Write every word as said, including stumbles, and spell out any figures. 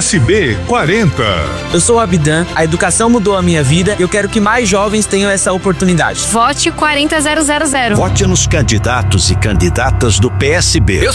S B quarenta. Eu sou o Abdan, a educação mudou a minha vida e eu quero que mais jovens tenham essa oportunidade. Vote quarenta mil. Vote nos candidatos e candidatas do P S B. Eu